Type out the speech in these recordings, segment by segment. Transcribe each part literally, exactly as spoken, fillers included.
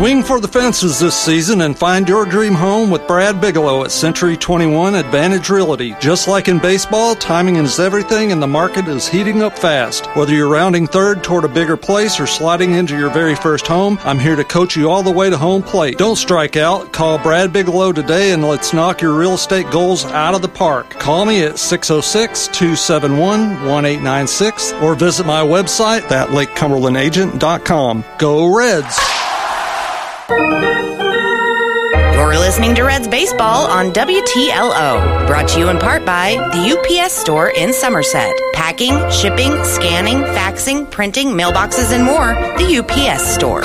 Swing for the fences this season and find your dream home with Brad Bigelow at Century twenty-one Advantage Realty. Just like in baseball, timing is everything and the market is heating up fast. Whether you're rounding third toward a bigger place or sliding into your very first home, I'm here to coach you all the way to home plate. Don't strike out. Call Brad Bigelow today and let's knock your real estate goals out of the park. Call me at six oh six, two seven one, one eight nine six or visit my website at lake cumberland agent dot com. Go Reds! You're listening to Reds Baseball on W T L O. Brought to you in part by the U P S Store in Somerset. Packing, shipping, scanning, faxing, printing, mailboxes, and more. The U P S Store.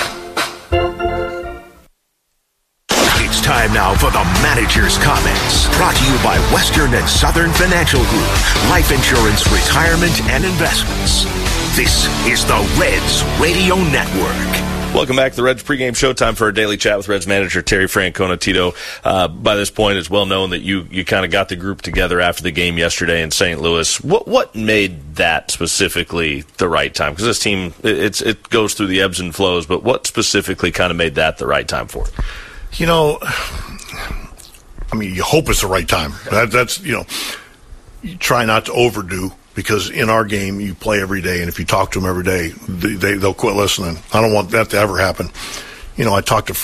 It's time now for the manager's comments. Brought to you by Western and Southern Financial Group. Life insurance, retirement, and investments. This is the Reds Radio Network. Welcome back to the Reds pregame show. Time for our daily chat with Reds manager Terry Francona. Tito, uh, by this point, it's well known that you, you kind of got the group together after the game yesterday in Saint Louis. What what made that specifically the right time? Because this team, it, it's it goes through the ebbs and flows, but what specifically kind of made that the right time for it? You know, I mean, you hope it's the right time. That, that's, you know, you try not to overdo. Because in our game, you play every day, and if you talk to them every day, they, they, they'll quit listening. I don't want that to ever happen. You know, I talked to